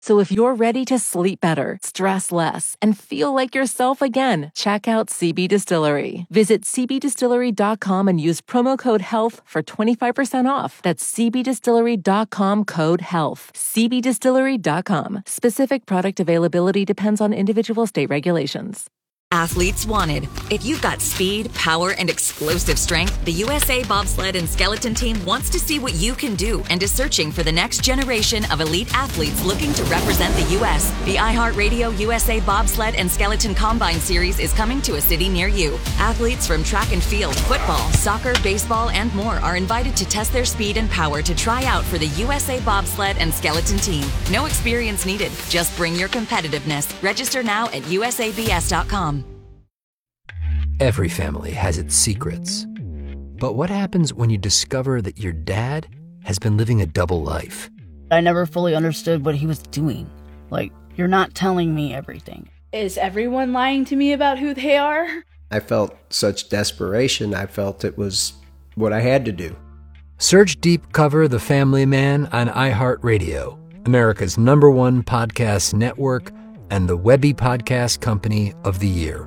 So if you're ready to sleep better, stress less, and feel like yourself again, check out CB Distillery. Visit cbdistillery.com and use promo code HEALTH for 25% off. That's cbdistillery.com, code HEALTH. cbdistillery.com. Specific product availability depends on individual state regulations. Athletes wanted. If you've got speed, power, and explosive strength, the USA Bobsled and Skeleton Team wants to see what you can do and is searching for the next generation of elite athletes looking to represent the U.S. The iHeartRadio USA Bobsled and Skeleton Combine Series is coming to a city near you. Athletes from track and field, football, soccer, baseball, and more are invited to test their speed and power to try out for the USA Bobsled and Skeleton Team. No experience needed. Just bring your competitiveness. Register now at usabs.com. Every family has its secrets. But what happens when you discover that your dad has been living a double life? I never fully understood what he was doing. Like, you're not telling me everything. Is everyone lying to me about who they are? I felt such desperation. I felt it was what I had to do. Search Deep Cover The Family Man on iHeartRadio, America's #1 podcast network and the Webby Podcast Company of the Year.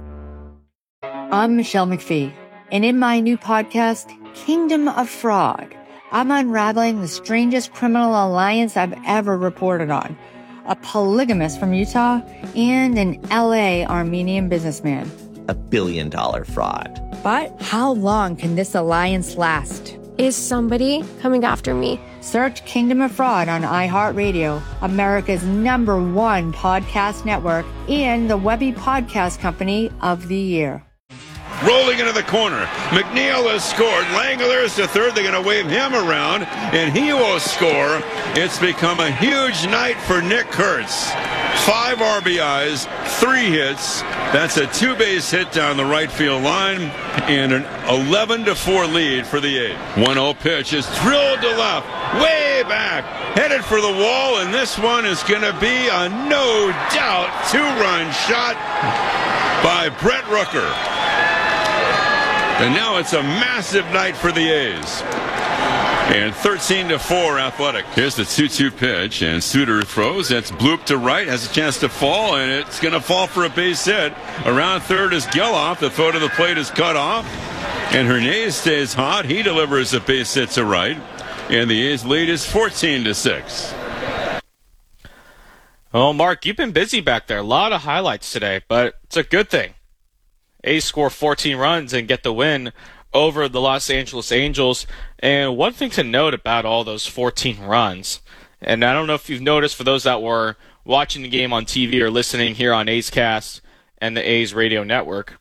I'm Michelle McPhee, and in my new podcast, Kingdom of Fraud, I'm unraveling the strangest criminal alliance I've ever reported on. A polygamist from Utah and an LA Armenian businessman. $1 billion fraud. But how long can this alliance last? Is somebody coming after me? Search Kingdom of Fraud on iHeartRadio, America's #1 podcast network, and the Webby Podcast Company of the Year. Rolling into the corner. McNeil has scored. Langoliers to third. They're going to wave him around, and he will score. It's become a huge night for Nick Kurtz. 5 RBIs, 3 hits. That's a 2-base hit down the right field line, and an 11-4 lead for the A's. 1-0 pitch is drilled to left, way back, headed for the wall, and this one is going to be a no-doubt 2-run shot by Brett Rooker. And now it's a massive night for the A's. And 13-4 Athletic. Here's the 2-2 pitch, and Suter throws. That's bloop to right, has a chance to fall, and it's going to fall for a base hit. Around third is Geloff. The throw to the plate is cut off. And Hernandez stays hot. He delivers a base hit to right. And the A's lead is 14-6. Well, Mark, you've been busy back there. A lot of highlights today, but it's a good thing. A's score 14 runs and get the win over the Los Angeles Angels. And one thing to note about all those 14 runs, and I don't know if you've noticed for those that were watching the game on TV or listening here on A's Cast and the A's radio network,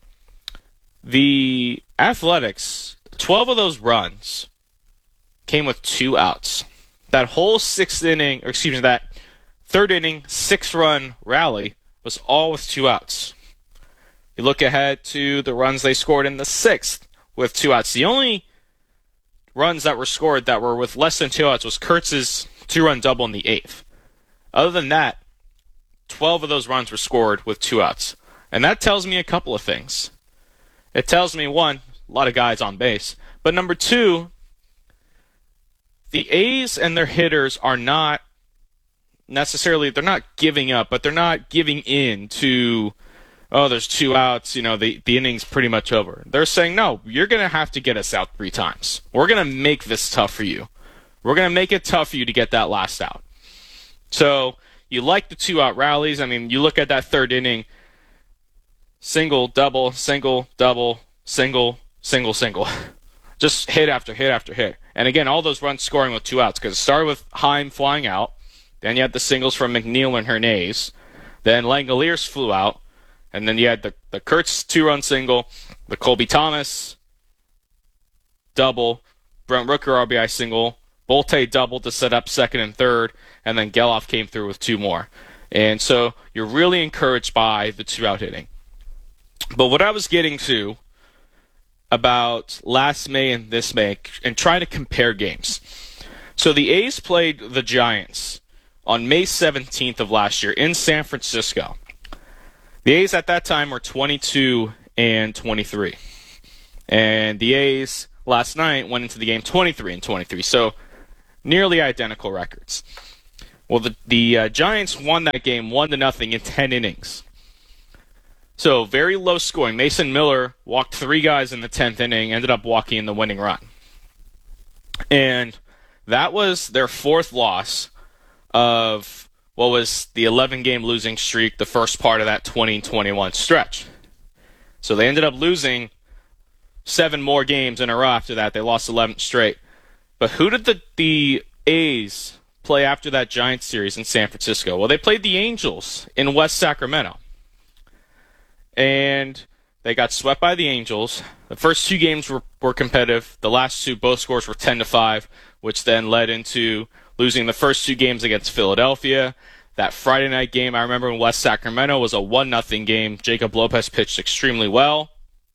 the Athletics, 12 of those runs came with 2 outs. That whole that third inning, 6-run rally was all with 2 outs. You look ahead to the runs they scored in the 6th with 2 outs. The only runs that were scored that were with less than 2 outs was Kurtz's 2-run double in the 8th. Other than that, 12 of those runs were scored with 2 outs. And that tells me a couple of things. It tells me, 1, a lot of guys on base. But number 2, the A's and their hitters are not necessarily, they're not giving up, but they're not giving in to, oh, there's 2 outs, the inning's pretty much over. They're saying, no, you're going to have to get us out 3 times. We're going to make this tough for you. We're going to make it tough for you to get that last out. So you like the 2-out rallies. I mean, you look at that third inning, single, double, single, double, single, single, single. Just hit after hit after hit. And again, all those runs scoring with 2 outs, because it started with Heim flying out. Then you had the singles from McNeil and Hernandez. Then Langoliers flew out. And then you had the Kurtz 2-run single, the Colby Thomas double, Brent Rooker RBI single, Bolte double to set up second and third, and then Geloff came through with 2 more. And so you're really encouraged by the 2-out hitting. But what I was getting to about last May and this May, and trying to compare games. So the A's played the Giants on May 17th of last year in San Francisco. The A's at that time were 22-23. And the A's last night went into the game 23-23. So nearly identical records. Well, the Giants won that game 1-0 in 10 innings. So very low scoring. Mason Miller walked 3 guys in the 10th inning, ended up walking in the winning run. And that was their 4th loss of what was the 11-game losing streak, the first part of that 2021 stretch. So they ended up losing 7 more games in a row after that. They lost 11 straight. But who did the A's play after that Giants series in San Francisco? Well, they played the Angels in West Sacramento. And they got swept by the Angels. The first 2 games were competitive. The last 2, both scores were 10-5, which then led into losing the first 2 games against Philadelphia. That Friday night game, I remember in West Sacramento, was a 1-0 game. Jacob Lopez pitched extremely well.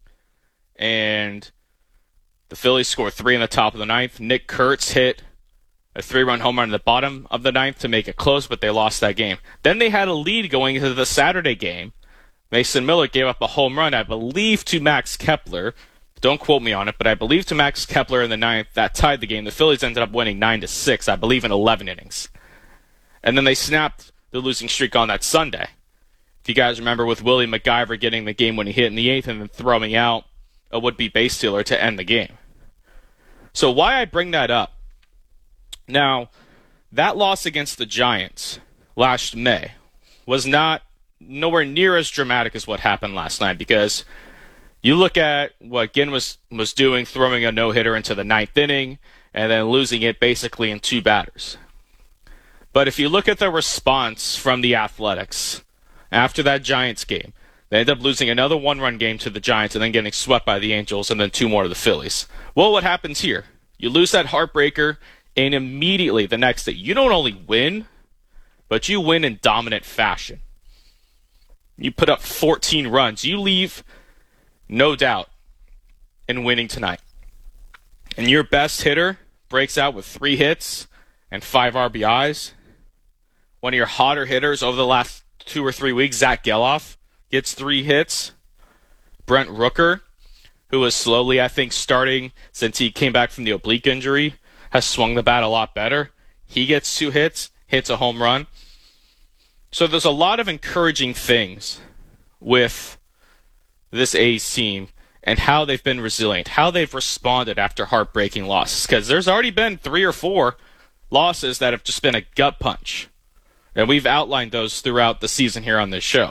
And the Phillies scored 3 in the top of the 9th. Nick Kurtz hit a 3-run home run in the bottom of the 9th to make it close, but they lost that game. Then they had a lead going into the Saturday game. Mason Miller gave up a home run, I believe, to Max Kepler. Don't quote me on it, but I believe to Max Kepler in the 9th. That tied the game. The Phillies ended up winning 9-6, I believe, in 11 innings. And then they snapped the losing streak on that Sunday. If you guys remember, with Willie McIver getting the game-winning hit in the 8th and then throwing out a would-be base stealer to end the game. So why I bring that up? Now, that loss against the Giants last May was nowhere near as dramatic as what happened last night, because you look at what Ginn was doing, throwing a no-hitter into the 9th inning and then losing it basically in 2 batters. But if you look at the response from the Athletics after that Giants game, they ended up losing another 1-run game to the Giants and then getting swept by the Angels and then 2 more to the Phillies. Well, what happens here? You lose that heartbreaker, and immediately the next day, you don't only win, but you win in dominant fashion. You put up 14 runs. You leave, no doubt, in winning tonight. And your best hitter breaks out with 3 hits and 5 RBIs. One of your hotter hitters over the last 2 or 3 weeks, Zach Geloff, gets 3 hits. Brent Rooker, who was slowly, I think, starting since he came back from the oblique injury, has swung the bat a lot better. He gets 2 hits, hits a home run. So there's a lot of encouraging things with this A's team and how they've been resilient, how they've responded after heartbreaking losses. Because there's already been 3 or 4 losses that have just been a gut punch. And we've outlined those throughout the season here on this show.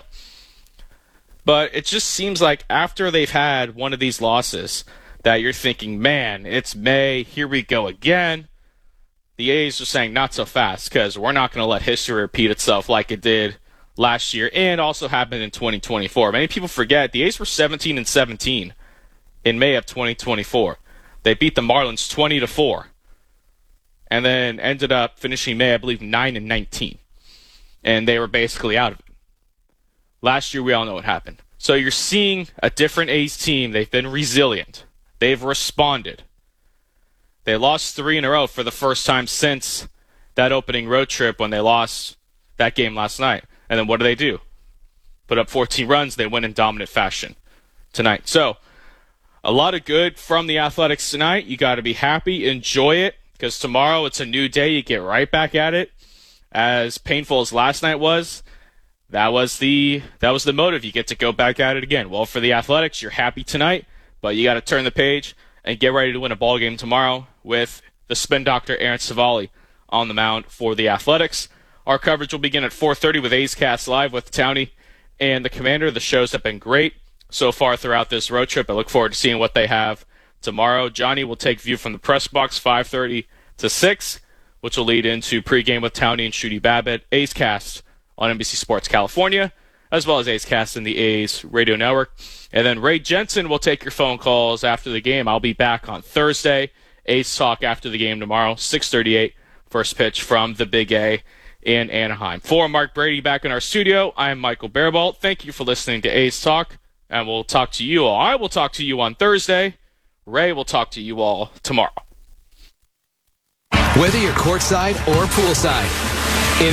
But it just seems like after they've had one of these losses that you're thinking, man, it's May, here we go again. The A's are saying not so fast, because we're not going to let history repeat itself like it did last year and also happened in 2024. Many people forget the A's were 17-17 in May of 2024. They beat the Marlins 20-4 and then ended up finishing May, I believe, 9-19. And they were basically out of it. Last year, we all know what happened. So you're seeing a different A's team. They've been resilient. They've responded. They lost 3 in a row for the first time since that opening road trip when they lost that game last night. And then what do? Put up 14 runs. They win in dominant fashion tonight. So a lot of good from the Athletics tonight. You got to be happy. Enjoy it, because tomorrow it's a new day. You get right back at it. As painful as last night was, that was the motive. You get to go back at it again. Well, for the Athletics, you're happy tonight, but you got to turn the page and get ready to win a ball game tomorrow with the spin doctor Aaron Savali on the mound for the Athletics. Our coverage will begin at 4:30 with A's Cast Live with Townie and the Commander. The shows have been great so far throughout this road trip. I look forward to seeing what they have tomorrow. Johnny will take View from the Press Box 5:30 to 6, which will lead into pregame with Townie and Shooty Babbitt. A's Cast on NBC Sports California, as well as A's Cast in the A's Radio Network. And then Ray Jensen will take your phone calls after the game. I'll be back on Thursday. A's Talk after the game tomorrow, 6:38, first pitch from the Big A in Anaheim. For Mark Brady back in our studio, I am Michael Bearbolt. Thank you for listening to A's Talk, and we'll talk to you all. I will talk to you on Thursday. Ray will talk to you all tomorrow. Whether you're courtside or poolside, in a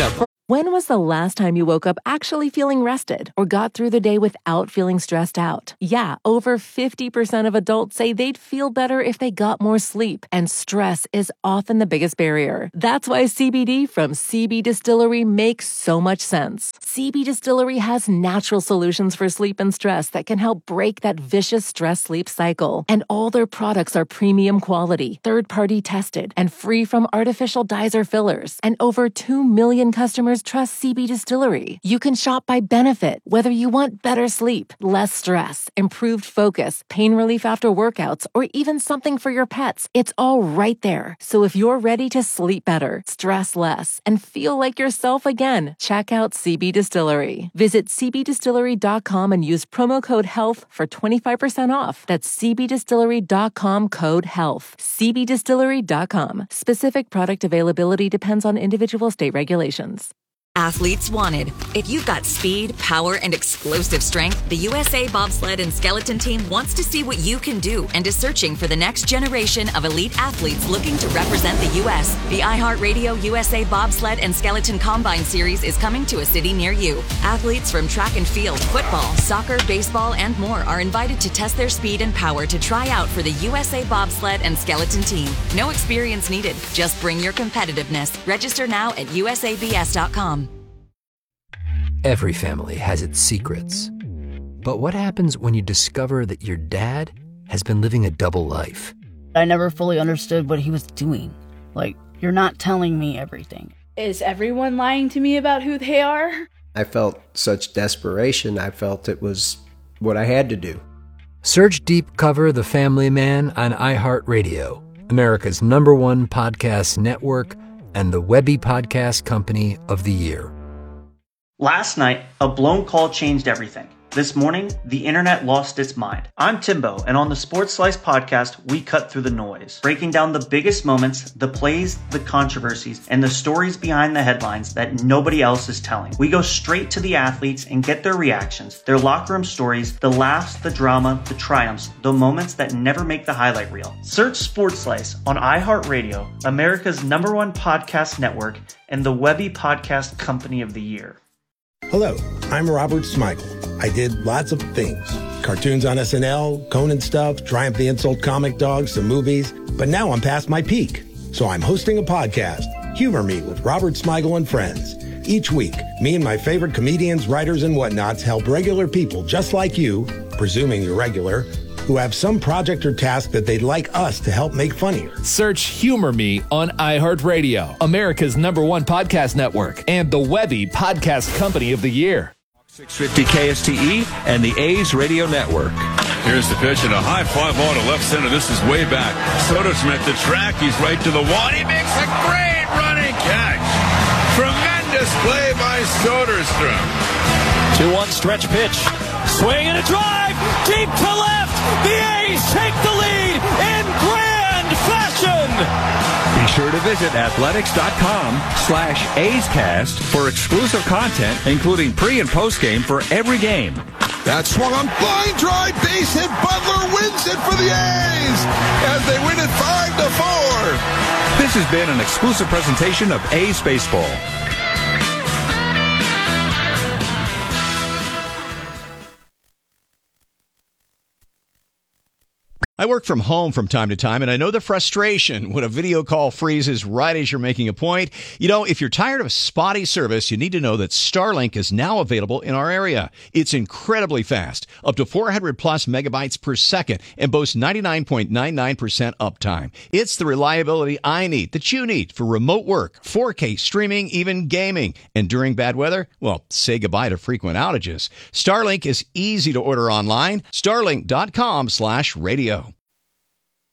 When was the last time you woke up actually feeling rested or got through the day without feeling stressed out? Yeah, over 50% of adults say they'd feel better if they got more sleep, and stress is often the biggest barrier. That's why CBD from CB Distillery makes so much sense. CB Distillery has natural solutions for sleep and stress that can help break that vicious stress-sleep cycle. And all their products are premium quality, third-party tested, and free from artificial dyes or fillers. And over 2 million customers trust CB Distillery. You can shop by benefit, whether you want better sleep, less stress, improved focus, pain relief after workouts, or even something for your pets. It's all right there. So if you're ready to sleep better, stress less, and feel like yourself again, check out CB Distillery. Visit cbdistillery.com and use promo code HEALTH for 25% off. That's cbdistillery.com, code HEALTH. cbdistillery.com. Specific product availability depends on individual state regulations. Athletes wanted. If you've got speed, power, and explosive strength, the USA Bobsled and Skeleton Team wants to see what you can do and is searching for the next generation of elite athletes looking to represent the U.S. The iHeartRadio USA Bobsled and Skeleton Combine Series is coming to a city near you. Athletes from track and field, football, soccer, baseball, and more are invited to test their speed and power to try out for the USA Bobsled and Skeleton Team. No experience needed. Just bring your competitiveness. Register now at usabs.com. Every family has its secrets. But what happens when you discover that your dad has been living a double life? I never fully understood what he was doing. Like, you're not telling me everything. Is everyone lying to me about who they are? I felt such desperation. I felt it was what I had to do. Search Deep Cover The Family Man on iHeartRadio, America's #1 podcast network and the Webby Podcast Company of the Year. Last night, a blown call changed everything. This morning, the internet lost its mind. I'm Timbo, and on the Sports Slice podcast, we cut through the noise, breaking down the biggest moments, the plays, the controversies, and the stories behind the headlines that nobody else is telling. We go straight to the athletes and get their reactions, their locker room stories, the laughs, the drama, the triumphs, the moments that never make the highlight reel. Search Sports Slice on iHeartRadio, America's #1 podcast network, and the Webby Podcast Company of the Year. Hello, I'm Robert Smigel. I did lots of things. Cartoons on SNL, Conan stuff, Triumph the Insult Comic Dog, some movies. But now I'm past my peak. So I'm hosting a podcast, Humor Me with Robert Smigel and Friends. Each week, me and my favorite comedians, writers, and whatnots help regular people just like you, presuming you're regular, who have some project or task that they'd like us to help make funnier. Search Humor Me on iHeartRadio, America's #1 podcast network, and the Webby Podcast Company of the Year. 650 KSTE and the A's Radio Network. Here's the pitch and a high fly ball to left center. This is way back. Soderstrom at the track. He's right to the wall. He makes a great running catch. Tremendous play by Soderstrom. 2-1 stretch pitch. Swing and a drive. Deep to left. The A's take the lead in grand fashion. Be sure to visit athletics.com/A'sCast for exclusive content, including pre- and post-game for every game. That swung on, line drive, base hit. Butler wins it for the A's as they win it 5-4. This has been an exclusive presentation of A's Baseball. I work from home from time to time, and I know the frustration when a video call freezes right as you're making a point. You know, if you're tired of spotty service, you need to know that Starlink is now available in our area. It's incredibly fast, up to 400 plus megabytes per second, and boasts 99.99% uptime. It's the reliability I need, that you need, for remote work, 4K streaming, even gaming. And during bad weather, well, say goodbye to frequent outages. Starlink is easy to order online. Starlink.com/radio.